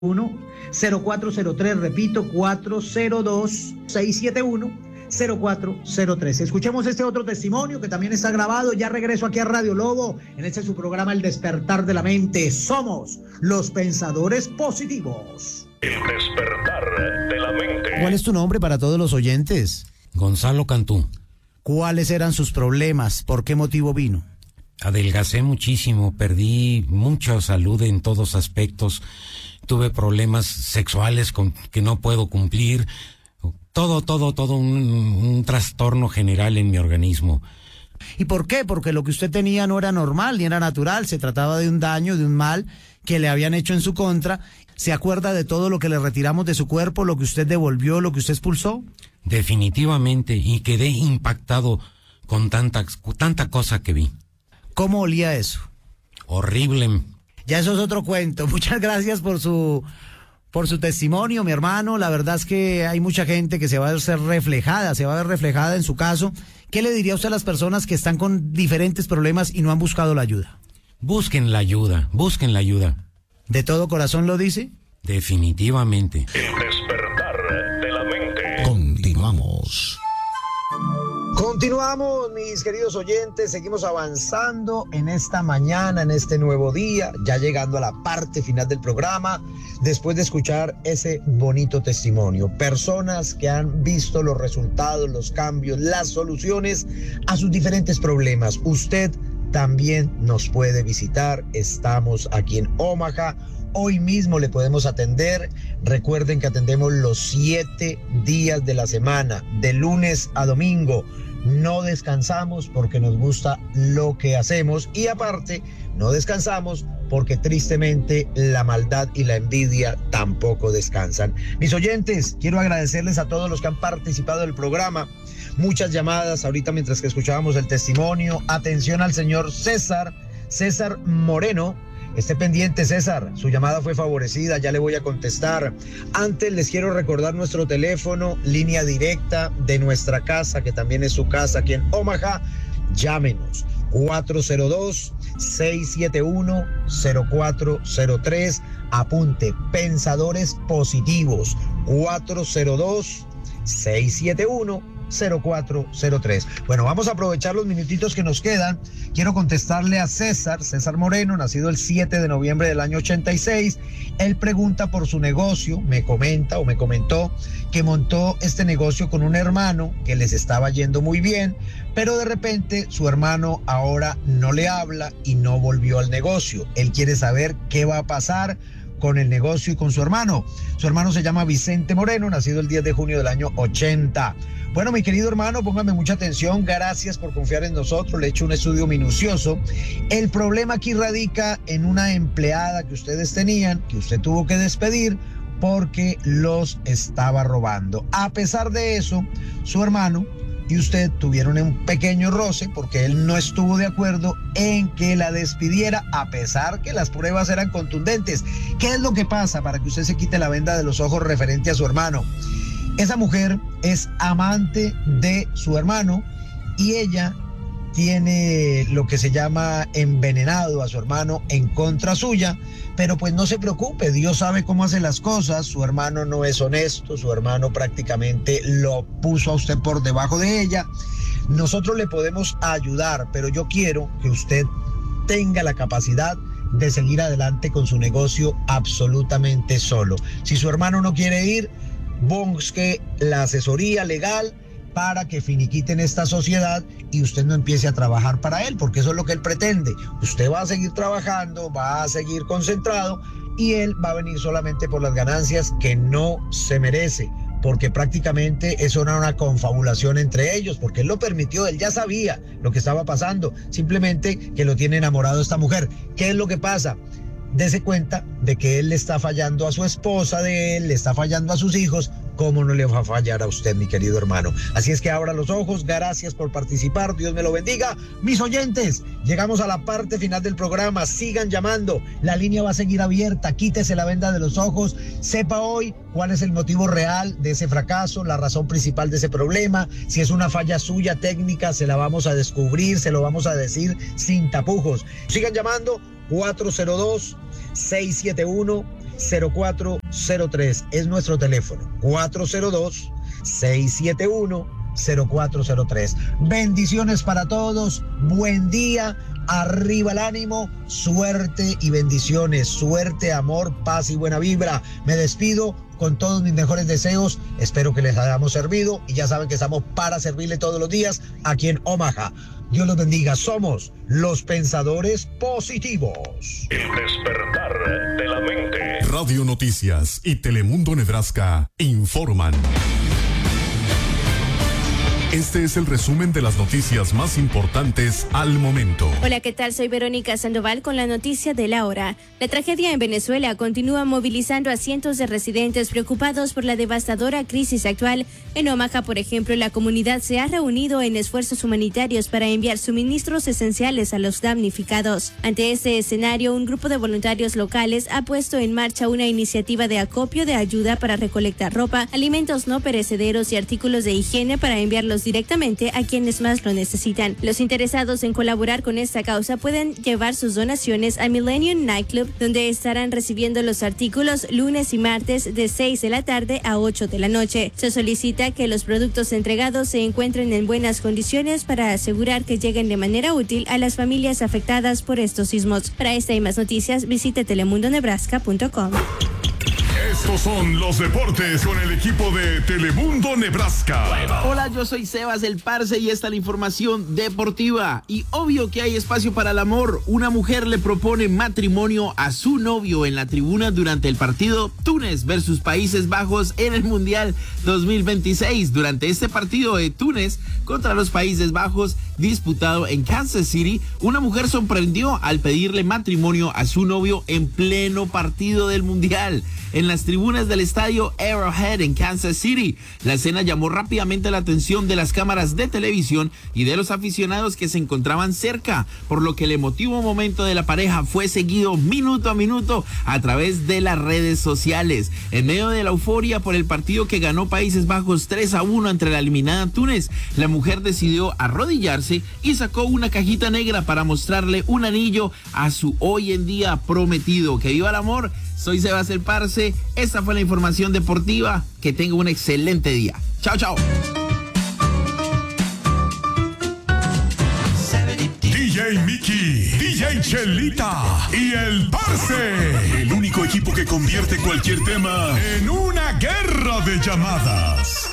0403, repito, 402-671-0403. Escuchemos este otro testimonio que también está grabado. Ya regreso aquí a Radio Lobo, en este su programa El Despertar de la Mente. Somos los pensadores positivos. El Despertar de la Mente. ¿Cuál es tu nombre para todos los oyentes? Gonzalo Cantú. ¿Cuáles eran sus problemas? ¿Por qué motivo vino? Adelgacé muchísimo, perdí mucha salud en todos aspectos, tuve problemas sexuales que no puedo cumplir, todo un trastorno general en mi organismo. ¿Y por qué? Porque lo que usted tenía no era normal ni era natural, se trataba de un daño, de un mal que le habían hecho en su contra. ¿Se acuerda de todo lo que le retiramos de su cuerpo, lo que usted devolvió, lo que usted expulsó? Definitivamente, y quedé impactado con tanta cosa que vi. ¿Cómo olía eso? Horrible. Ya eso es otro cuento. Muchas gracias por su testimonio, mi hermano. La verdad es que hay mucha gente que se va a ver reflejada en su caso. ¿Qué le diría usted a las personas que están con diferentes problemas y no han buscado la ayuda? Busquen la ayuda. ¿De todo corazón lo dice? Definitivamente. El Despertar de la Mente. Continuamos. Continuamos, mis queridos oyentes, seguimos avanzando en esta mañana, en este nuevo día, ya llegando a la parte final del programa, después de escuchar ese bonito testimonio. Personas que han visto los resultados, los cambios, las soluciones a sus diferentes problemas. Usted también nos puede visitar, estamos aquí en Omaha. Hoy mismo le podemos atender. Recuerden que atendemos los 7 días de la semana, de lunes a domingo. No descansamos porque nos gusta lo que hacemos y aparte no descansamos porque tristemente la maldad y la envidia tampoco descansan. Mis oyentes, quiero agradecerles a todos los que han participado del programa. Muchas llamadas ahorita mientras que escuchábamos el testimonio. Atención al señor César Moreno. Esté pendiente, César, su llamada fue favorecida, ya le voy a contestar. Antes les quiero recordar nuestro teléfono, línea directa de nuestra casa, que también es su casa aquí en Omaha. Llámenos, 402-671-0403. Apunte, Pensadores Positivos, 402-671-0403. Bueno, vamos a aprovechar los minutitos que nos quedan. Quiero contestarle a César Moreno, nacido el 7 de noviembre del año 86. Él pregunta por su negocio, me comentó que montó este negocio con un hermano que les estaba yendo muy bien, pero de repente su hermano ahora no le habla y no volvió al negocio. Él quiere saber qué va a pasar con el negocio y con su hermano. Su hermano se llama Vicente Moreno, nacido el 10 de junio del año 80. Bueno, mi querido hermano, póngame mucha atención, gracias por confiar en nosotros, le he hecho un estudio minucioso. El problema aquí radica en una empleada que ustedes tenían, que usted tuvo que despedir porque los estaba robando. A pesar de eso, su hermano y usted tuvieron un pequeño roce porque él no estuvo de acuerdo en que la despidiera, a pesar que las pruebas eran contundentes. ¿Qué es lo que pasa para que usted se quite la venda de los ojos referente a su hermano? Esa mujer es amante de su hermano y ella tiene lo que se llama envenenado a su hermano en contra suya, pero pues no se preocupe, Dios sabe cómo hace las cosas. Su hermano no es honesto, su hermano prácticamente lo puso a usted por debajo de ella. Nosotros le podemos ayudar, pero yo quiero que usted tenga la capacidad de seguir adelante con su negocio absolutamente solo. Si su hermano no quiere ir, busque la asesoría legal para que finiquiten esta sociedad y usted no empiece a trabajar para él, porque eso es lo que él pretende. Usted va a seguir trabajando, va a seguir concentrado y él va a venir solamente por las ganancias que no se merece, porque prácticamente eso era una confabulación entre ellos, porque él lo permitió, él ya sabía lo que estaba pasando, simplemente que lo tiene enamorado esta mujer. ¿Qué es lo que pasa? Dese cuenta de que él le está fallando a su esposa de él, le está fallando a sus hijos. ¿Cómo no le va a fallar a usted, mi querido hermano? Así es que abra los ojos, gracias por participar, Dios me lo bendiga. Mis oyentes, llegamos a la parte final del programa, sigan llamando, la línea va a seguir abierta, quítese la venda de los ojos, sepa hoy cuál es el motivo real de ese fracaso, la razón principal de ese problema. Si es una falla suya técnica, se la vamos a descubrir, se lo vamos a decir sin tapujos. Sigan llamando, 402-671 0403. Es nuestro teléfono, 402-671-0403. Bendiciones para todos, buen día, arriba el ánimo, suerte y bendiciones, suerte, amor, paz y buena vibra. Me despido con todos mis mejores deseos, espero que les hayamos servido y ya saben que estamos para servirle todos los días aquí en Omaha. Dios los bendiga, somos los pensadores positivos. El despertar de la mente. Radio Noticias y Telemundo Nebraska informan. Este es el resumen de las noticias más importantes al momento. Hola, ¿qué tal? Soy Verónica Sandoval con la noticia de la hora. La tragedia en Venezuela continúa movilizando a cientos de residentes preocupados por la devastadora crisis actual. En Omaha, por ejemplo, la comunidad se ha reunido en esfuerzos humanitarios para enviar suministros esenciales a los damnificados. Ante este escenario, un grupo de voluntarios locales ha puesto en marcha una iniciativa de acopio de ayuda para recolectar ropa, alimentos no perecederos y artículos de higiene para enviarlos directamente a quienes más lo necesitan. Los interesados en colaborar con esta causa pueden llevar sus donaciones a Millennium Nightclub, donde estarán recibiendo los artículos lunes y martes de 6 de la tarde a 8 de la noche. Se solicita que los productos entregados se encuentren en buenas condiciones para asegurar que lleguen de manera útil a las familias afectadas por estos sismos. Para esta y más noticias, visite telemundonebraska.com. Estos son los deportes con el equipo de Telemundo Nebraska. Hola, yo soy Sebas el Parce y esta es la información deportiva. Y obvio que hay espacio para el amor. Una mujer le propone matrimonio a su novio en la tribuna durante el partido Túnez versus Países Bajos en el Mundial 2026. Durante este partido de Túnez contra los Países Bajos disputado en Kansas City, una mujer sorprendió al pedirle matrimonio a su novio en pleno partido del Mundial. En las tribunas del estadio Arrowhead en Kansas City, la escena llamó rápidamente la atención de las cámaras de televisión y de los aficionados que se encontraban cerca, por lo que el emotivo momento de la pareja fue seguido minuto a minuto a través de las redes sociales. En medio de la euforia por el partido que ganó Países Bajos 3-1 entre la eliminada Túnez, la mujer decidió arrodillarse y sacó una cajita negra para mostrarle un anillo a su hoy en día prometido. ¡Que viva el amor! Soy Sebas el Parce, esta fue la información deportiva, que tenga un excelente día. Chao, chao. DJ Mickey, DJ Chelita y el Parce. El único equipo que convierte cualquier tema en una guerra de llamadas.